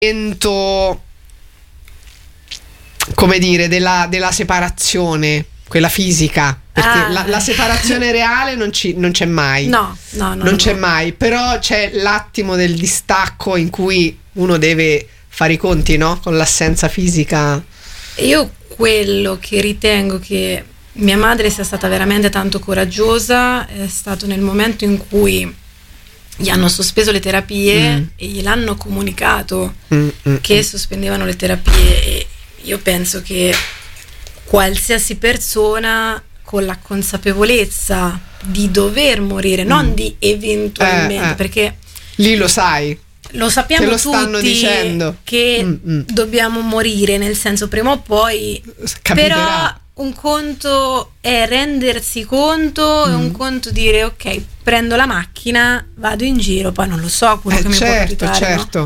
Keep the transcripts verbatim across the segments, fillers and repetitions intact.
come dire, della, della separazione, quella fisica, perché Ah. la, la separazione reale non, ci, non c'è mai. No, no, no. non no. c'è mai, però c'è l'attimo del distacco in cui uno deve fare i conti, no? Con l'assenza fisica. Io quello che ritengo che mia madre sia stata veramente tanto coraggiosa è stato nel momento in cui gli hanno sospeso le terapie Mm. e gliel'hanno comunicato Mm, mm, che mm. sospendevano le terapie, e io penso che qualsiasi persona con la consapevolezza di dover morire, non di eventualmente, Eh, eh. perché Lì lo sai. lo sappiamo Te lo stanno tutti dicendo. che Mm, mm. dobbiamo morire, nel senso prima o poi, Capiterà. però un conto è rendersi conto e Mm. un conto dire ok, prendo la macchina, vado in giro, poi non lo so quello Eh, che mi può certo, capitare, no? certo.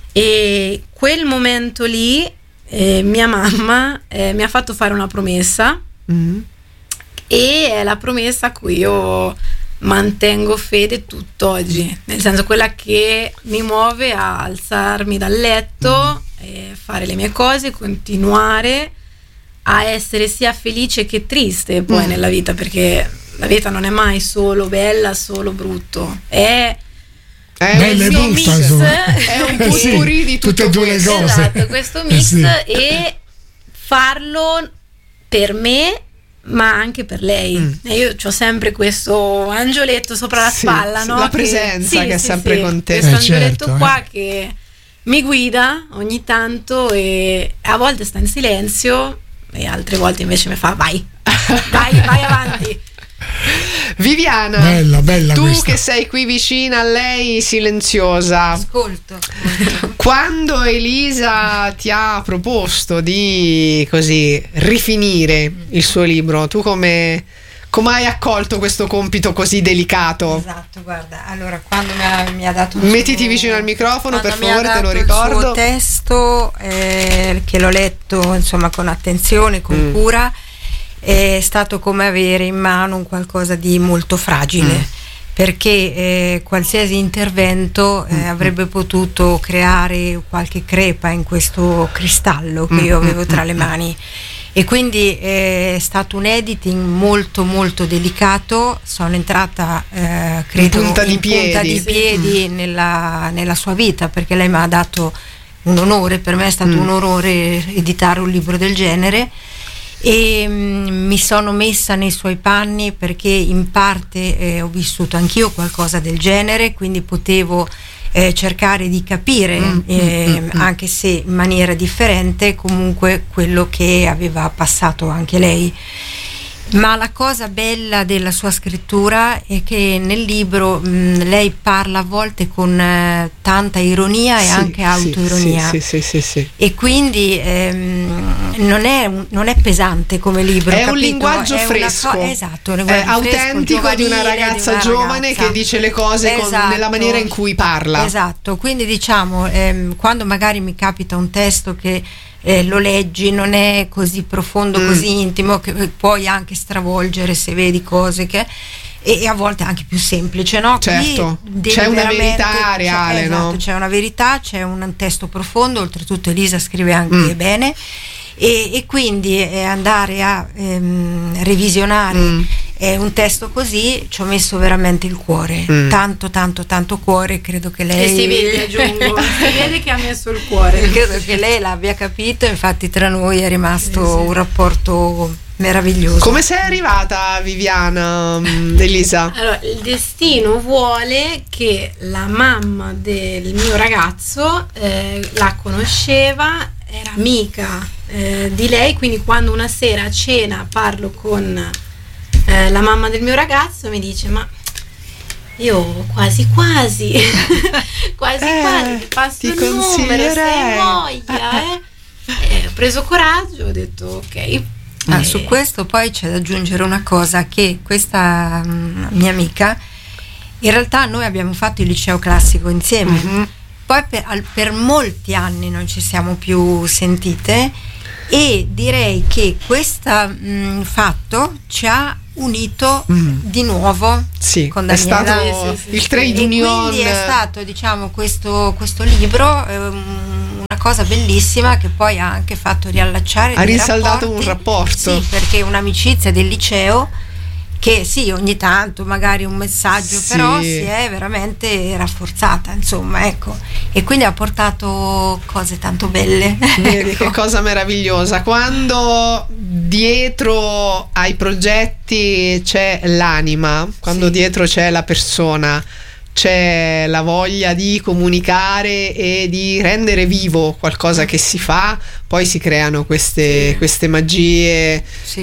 E quel momento lì eh, mia mamma eh, mi ha fatto fare una promessa, Mm. e è la promessa a cui io mantengo fede tutt'oggi, nel senso quella che mi muove a alzarmi dal letto e fare le mie cose, continuare a essere sia felice che triste poi Mm. nella vita, perché la vita non è mai solo bella, solo brutto, è È Bella e un questo brutta, mix, insomma. È un Eh sì, potpourri di tutto tutte e due le questo. cose. esatto, questo Eh mix sì. e farlo per me ma anche per lei. Mm. E io ho sempre questo angioletto sopra la Sì, spalla, sì, no? la presenza che è sempre con te. questo Eh, angioletto certo, qua eh. che mi guida ogni tanto e a volte sta in silenzio e altre volte invece mi fa vai, vai, vai avanti. Viviana, Bella, bella tu questa. che sei qui vicina a lei, silenziosa, Ascolto. quando Elisa ti ha proposto di così rifinire il suo libro, tu come, come hai accolto questo compito così delicato? Esatto, guarda, allora quando mi ha, mi ha dato il Mettiti suo- vicino al microfono, quando per mi ha favore, te lo dato ricordo. il suo testo, eh, che l'ho letto insomma con attenzione, con Mm. cura, è stato come avere in mano un qualcosa di molto fragile. Mm. Perché eh, qualsiasi intervento eh, avrebbe potuto creare qualche crepa in questo cristallo che io avevo tra le mani, e quindi eh, è stato un editing molto molto delicato. Sono entrata eh, credo In punta di punta piedi. di piedi nella, nella sua vita, perché lei mi ha dato un onore, per me è stato Mm. un onore editare un libro del genere, e mm, mi sono messa nei suoi panni perché in parte eh, ho vissuto anch'io qualcosa del genere, quindi potevo eh, cercare di capire, Mm, eh, mm, mm, mm. anche se in maniera differente, comunque quello che aveva passato anche lei. Ma la cosa bella della sua scrittura è che nel libro mh, lei parla a volte con eh, tanta ironia e Sì, anche sì, autoironia. Sì, sì, sì, sì, sì. E quindi ehm, non, è un- non è pesante come libro. È un capito? linguaggio È una fresco. co- esatto, un È linguaggio fresco, autentico di una giovanile, ragazza di una giovane ragazza. che dice le cose con- Esatto. nella maniera in cui parla. Esatto, quindi diciamo, ehm, quando magari mi capita un testo che eh, lo leggi, non è così profondo, Mm. così intimo, che puoi anche stravolgere se vedi cose che... E, e a volte anche più semplice, no? Qui Certo, devi c'è una veramente- verità reale, c'è, esatto, no? c'è una verità, c'è un testo profondo, oltretutto Elisa scrive anche Mm. bene, e, e quindi eh, andare a ehm, revisionare Mm. eh, un testo così ci ho messo veramente il cuore, Mm. tanto tanto tanto cuore, credo che lei E si vede, aggiungo, si vede che ha messo il cuore. credo che lei l'abbia capito, infatti tra noi è rimasto Sì, sì. un rapporto meraviglioso. Come sei arrivata, Viviana, mm, Elisa? Allora, il destino vuole che la mamma del mio ragazzo eh, la conosceva, era amica eh, di lei, quindi quando una sera a cena parlo con eh, la mamma del mio ragazzo, mi dice: ma io quasi quasi quasi Eh, quasi ti passo ti il numero, se consiglierei. hai voglia, eh? E ho preso coraggio, ho detto ok. Ah, Eh, su questo poi c'è da aggiungere una cosa, che questa mm, mia amica, in realtà noi abbiamo fatto il liceo classico insieme, Mhm. poi per, al- per molti anni non ci siamo più sentite, e direi che questo fatto ci ha unito Mm. di nuovo Sì, con è Daniela. stato Sì, sì, sì, il sì. trade E union. quindi è stato, diciamo, questo, questo libro, ehm, cosa bellissima che poi ha anche fatto riallacciare ha dei risaldato rapporti. un rapporto. Sì, perché un'amicizia del liceo che sì, ogni tanto magari un messaggio, Sì. però si è veramente rafforzata, insomma, ecco, e quindi ha portato cose tanto belle. Vedi Ecco. che cosa meravigliosa, quando dietro ai progetti c'è l'anima, quando Sì. dietro c'è la persona, c'è la voglia di comunicare e di rendere vivo qualcosa che si fa, poi si creano queste, Sì. queste magie, Sì,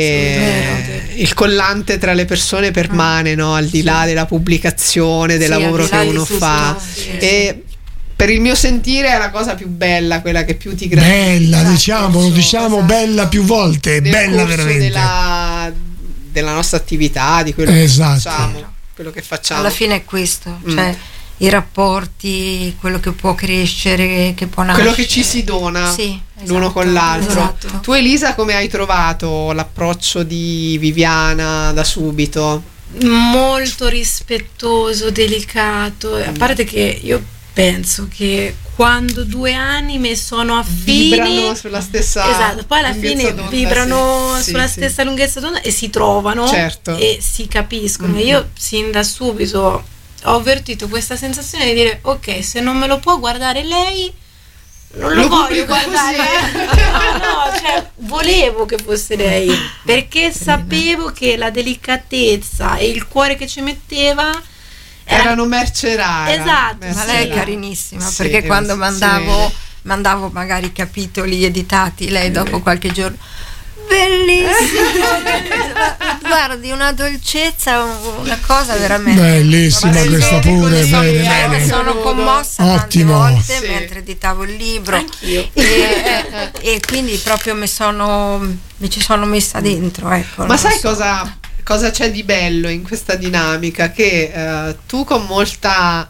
e il collante tra le persone permane, no? Al di là Sì. della pubblicazione, del Sì, al lavoro di che là di uno tutto, fa. sì, E per il mio sentire è la cosa più bella, quella che più ti gratifica. Bella, Esatto, diciamolo, diciamo esatto. bella più volte, Nel bella corso veramente. della, della nostra attività, di quello Esatto. che facciamo, quello che facciamo. Alla fine è questo, Mm. cioè i rapporti, quello che può crescere, che può nascere. quello che ci si dona Sì, l'uno esatto, con l'altro. esatto. Tu Elisa come hai trovato l'approccio di Viviana da subito? Molto rispettoso, delicato, a parte che io penso che quando due anime sono affini Vibrano sulla stessa esatto, poi alla lunghezza fine d'onda, vibrano sì, sulla sì, stessa lunghezza d'onda e si trovano, Certo. e si capiscono. Mhm. E io sin da subito ho avvertito questa sensazione di dire ok, se non me lo può guardare lei non lo, Lo voglio pubblico guardare. così. no, no, cioè volevo che fosse lei, perché sapevo che la delicatezza e il cuore che ci metteva era- erano merce rara. Esatto, merce Ma lei è rara. carinissima, Sì, perché eh, quando si mandavo, vede. mandavo magari capitoli editati, lei dopo qualche giorno, bellissimo, bellissimo. Guardi, una dolcezza, una cosa veramente Bellissima Ma questa vedi pure, come bene, sono- Eh, bene. mi sono commossa tante Ottimo. volte Sì. mentre editavo il libro. Anch'io. E, eh, e quindi proprio mi sono mi ci sono messa dentro, ecco. Ma non sai so. cosa, cosa c'è di bello in questa dinamica? Che eh, tu con molta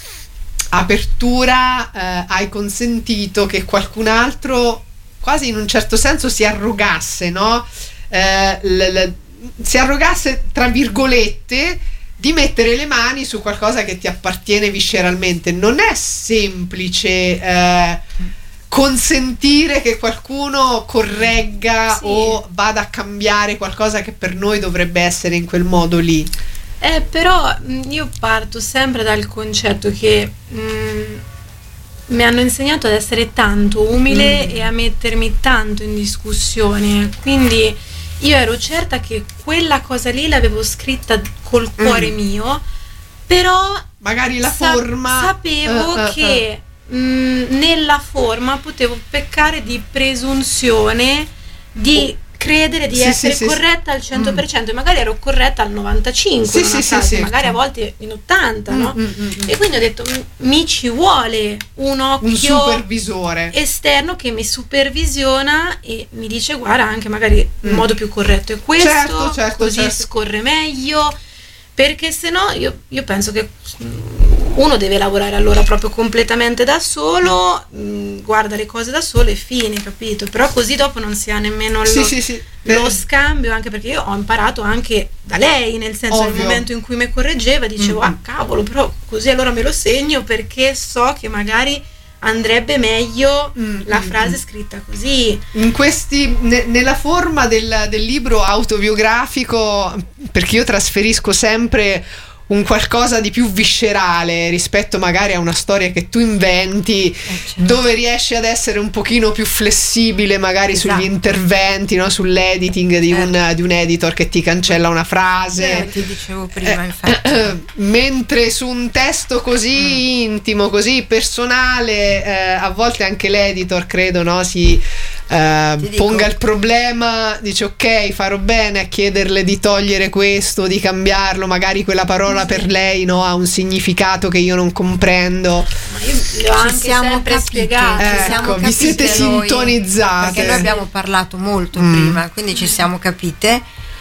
apertura eh, hai consentito che qualcun altro quasi in un certo senso si arrogasse, no? Eh, l- l- si arrogasse tra virgolette di mettere le mani su qualcosa che ti appartiene visceralmente. Non è semplice eh, consentire che qualcuno corregga Sì. o vada a cambiare qualcosa che per noi dovrebbe essere in quel modo lì. Eh, però mh, io parto sempre dal concetto che mh, mi hanno insegnato ad essere tanto umile Mm. e a mettermi tanto in discussione, quindi io ero certa che quella cosa lì l'avevo scritta col cuore Mm. mio, però Magari la sa- forma sapevo eh, eh, che mh, nella forma potevo peccare di presunzione, di credere di Sì, essere sì, sì, corretta al cento per cento, e magari ero corretta al novantacinque Sì, in una sì, sì, fase, sì. magari a volte in ottanta, no? Mm, mm, mm, mm. E quindi ho detto "M- mi ci vuole un occhio un supervisore. esterno che mi supervisiona e mi dice guarda, anche magari il Mm. modo più corretto è questo, Certo, certo, così certo. scorre meglio, perché se no io, io penso che mm, uno deve lavorare allora proprio completamente da solo, mh, guarda le cose da solo e fine, capito? Però così dopo non si ha nemmeno lo, Sì, sì, sì. lo Eh, scambio, anche perché io ho imparato anche da lei, nel senso nel Ovvio. momento in cui mi correggeva dicevo Mm. ah cavolo, però così allora me lo segno perché so che magari andrebbe meglio Mm, la mm, frase mm. scritta così. in questi ne- nella forma del, del libro autobiografico, perché io trasferisco sempre un qualcosa di più viscerale rispetto magari a una storia che tu inventi, certo. dove riesci ad essere un pochino più flessibile magari Esatto. sugli interventi, no? Sull'editing di, un, di un editor che ti cancella una frase. Eh, ti dicevo prima, Eh, infatti. mentre su un testo così intimo, così personale, eh, a volte anche l'editor credo, no, si eh, Ti dico- ponga il problema, dice ok, farò bene a chiederle di togliere questo, di cambiarlo, magari quella parola per lei, no, ha un significato che io non comprendo. Ma io le ho Ci anche siamo sempre capite, spiegato. ci Ecco, siamo vi capite siete noi, sintonizzate. perché noi abbiamo parlato molto Mm. prima, quindi ci siamo capite.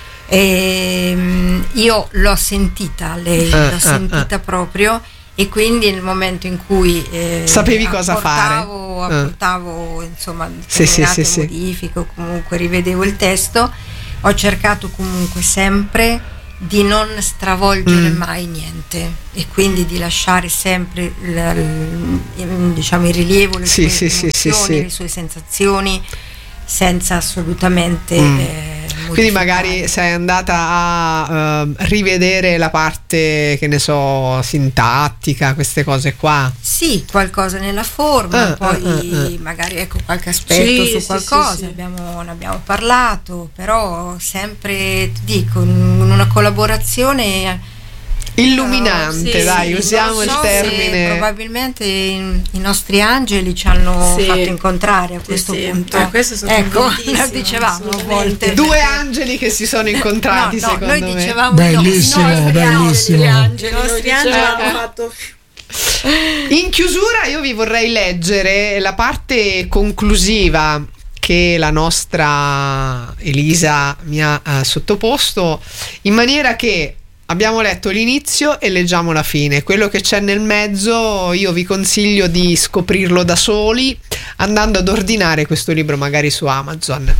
E, mm, io l'ho sentita lei, Eh, l'ho eh, sentita proprio, e quindi nel momento in cui eh, Sapevi cosa apportavo, fare. Eh. apportavo insomma Sì, sì, determinate sì, sì. modifiche o comunque rivedevo il testo, ho cercato comunque sempre di non stravolgere Mm. mai niente e quindi di lasciare sempre il, il- diciamo il rilievo, le Sì, sue sì, sì, sì, emozioni, sì. le sue sensazioni, senza assolutamente Mm. eh, Quindi modificare. magari sei andata a eh, rivedere la parte, che ne so, sintattica, queste cose qua. Sì, qualcosa nella forma, Ah, poi ah, ah, ah. magari ecco qualche aspetto Sì, su sì, qualcosa, sì, sì. Abbiamo, ne abbiamo parlato, però sempre, ti dico, in una collaborazione Illuminante, Sì, dai, sì, usiamo non il so se termine. probabilmente i, i nostri angeli ci hanno Sì. fatto incontrare a Sì, questo sì. punto. Eh, questo sono ecco, convintissima, lo dicevamo a assolutamente. volte. Due perché- angeli che si sono incontrati, no, no, secondo noi me. dicevamo Bellissimo, i nostri bellissimo. angeli, I nostri noi angeli dicevamo- hanno fatto In chiusura io vi vorrei leggere la parte conclusiva che la nostra Elisa mi ha eh, sottoposto, in maniera che abbiamo letto l'inizio e leggiamo la fine. Quello che c'è nel mezzo io vi consiglio di scoprirlo da soli, andando ad ordinare questo libro magari su Amazon.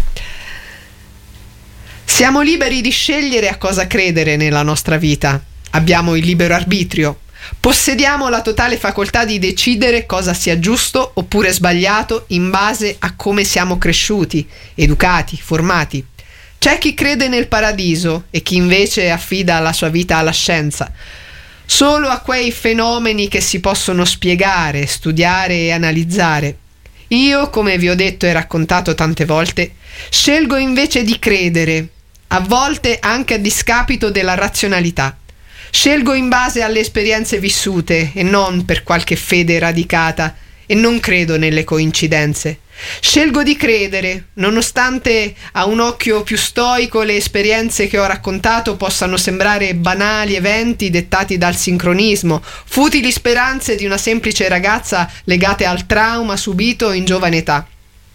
Siamo liberi di scegliere a cosa credere nella nostra vita. Abbiamo il libero arbitrio. Possediamo la totale facoltà di decidere cosa sia giusto oppure sbagliato in base a come siamo cresciuti, educati, formati. C'è chi crede nel paradiso e chi invece affida la sua vita alla scienza, solo a quei fenomeni che si possono spiegare, studiare e analizzare. Io, come vi ho detto e raccontato tante volte, scelgo invece di credere, a volte anche a discapito della razionalità. Scelgo in base alle esperienze vissute e non per qualche fede radicata, e non credo nelle coincidenze. Scelgo di credere, nonostante a un occhio più stoico le esperienze che ho raccontato possano sembrare banali eventi dettati dal sincronismo, futili speranze di una semplice ragazza legate al trauma subito in giovane età.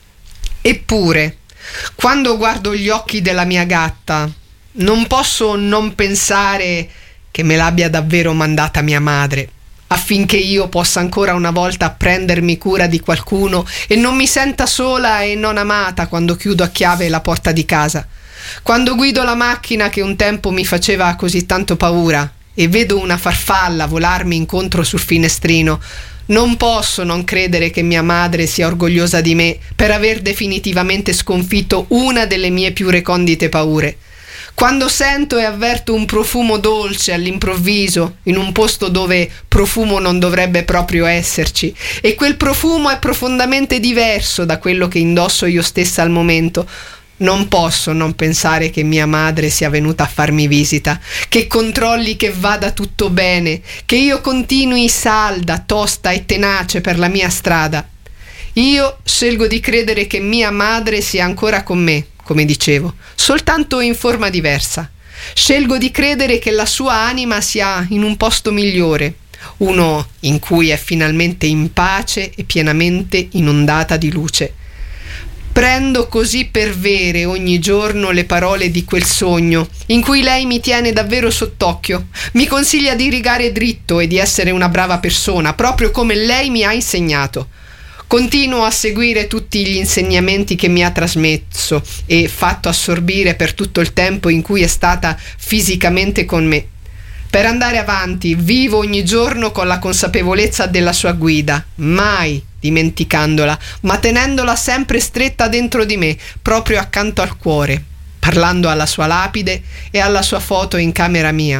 Eppure, quando guardo gli occhi della mia gatta, non posso non pensare che me l'abbia davvero mandata mia madre, affinché io possa ancora una volta prendermi cura di qualcuno e non mi senta sola e non amata quando chiudo a chiave la porta di casa. Quando guido la macchina che un tempo mi faceva così tanto paura e vedo una farfalla volarmi incontro sul finestrino, non posso non credere che mia madre sia orgogliosa di me per aver definitivamente sconfitto una delle mie più recondite paure. Quando sento e avverto un profumo dolce all'improvviso in un posto dove profumo non dovrebbe proprio esserci, e quel profumo è profondamente diverso da quello che indosso io stessa al momento, non posso non pensare che mia madre sia venuta a farmi visita, che controlli che vada tutto bene, che io continui salda, tosta e tenace per la mia strada. Io scelgo di credere che mia madre sia ancora con me, come dicevo, soltanto in forma diversa. Scelgo di credere che la sua anima sia in un posto migliore, uno in cui è finalmente in pace e pienamente inondata di luce. Prendo così per vere ogni giorno le parole di quel sogno, in cui lei mi tiene davvero sott'occhio, mi consiglia di rigare dritto e di essere una brava persona, proprio come lei mi ha insegnato. Continuo a seguire tutti gli insegnamenti che mi ha trasmesso e fatto assorbire per tutto il tempo in cui è stata fisicamente con me. Per andare avanti vivo ogni giorno con la consapevolezza della sua guida, mai dimenticandola, ma tenendola sempre stretta dentro di me, proprio accanto al cuore, parlando alla sua lapide e alla sua foto in camera mia.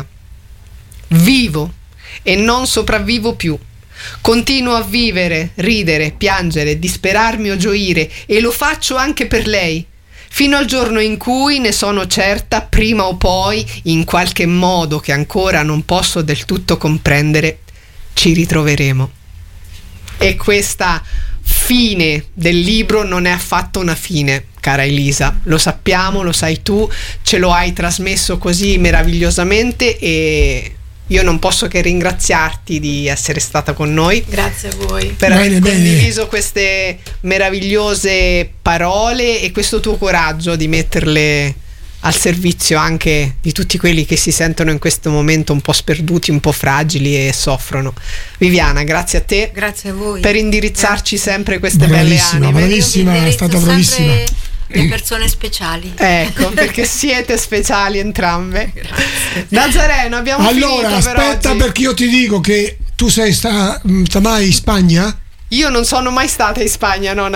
Vivo e non sopravvivo più. Continuo a vivere, ridere, piangere, disperarmi o gioire, e lo faccio anche per lei, fino al giorno in cui, ne sono certa, prima o poi, in qualche modo che ancora non posso del tutto comprendere, ci ritroveremo. E questa fine del libro non è affatto una fine, cara Elisa, lo sappiamo, lo sai tu, ce lo hai trasmesso così meravigliosamente e io non posso che ringraziarti di essere stata con noi. Grazie a voi. Per Bene, aver bene. condiviso queste meravigliose parole e questo tuo coraggio di metterle al servizio anche di tutti quelli che si sentono in questo momento un po' sperduti, un po' fragili e soffrono. Viviana, grazie a te Grazie a voi per indirizzarci Grazie. sempre queste Bravissima, belle anime. bravissima, Io vi è stata indirizzo bravissima. sempre le persone speciali. Ecco, perché siete speciali entrambe. Grazie. Nazareno, abbiamo Allora, finito per aspetta, oggi. perché io ti dico che tu sei sta, sta mai in Spagna? Io non sono mai stata in Spagna, no,